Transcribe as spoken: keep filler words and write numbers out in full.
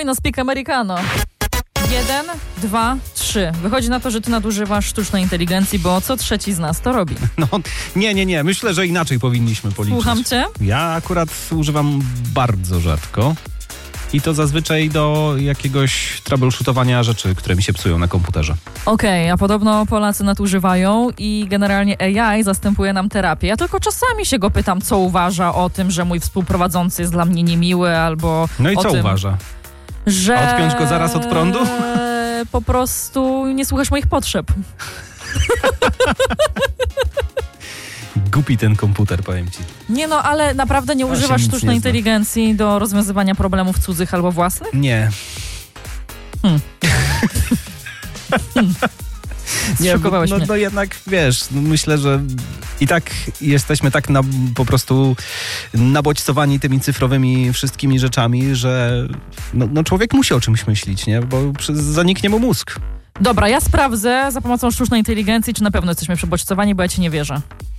Mój no speak americano. Jeden, dwa, trzy. Wychodzi na to, że ty nadużywasz sztucznej inteligencji, bo co trzeci z nas to robi. No, nie, nie, nie. Myślę, że inaczej powinniśmy policzyć. Słucham cię? Ja akurat używam bardzo rzadko. I to zazwyczaj do jakiegoś troubleshootowania rzeczy, które mi się psują na komputerze. Okej, okay, a podobno Polacy nadużywają i generalnie A I zastępuje nam terapię. Ja tylko czasami się go pytam, co uważa o tym, że mój współprowadzący jest dla mnie niemiły, albo No i o co tym, uważa? że... A odpiąć go zaraz od prądu? Po prostu nie słuchasz moich potrzeb. Głupi ten komputer, powiem ci. Nie no, ale naprawdę nie To się używasz nic sztucznej nie zna. inteligencji do rozwiązywania problemów cudzych albo własnych? Nie. Hmm. Nie, bo, Zszokowałeś no, mnie. no jednak, wiesz, no myślę, że i tak jesteśmy tak na, po prostu nabodźcowani tymi cyfrowymi wszystkimi rzeczami, że no, no człowiek musi o czymś myśleć, nie? Bo przy- zaniknie mu mózg. Dobra, ja sprawdzę za pomocą sztucznej inteligencji, czy na pewno jesteśmy przebodźcowani, bo ja ci nie wierzę.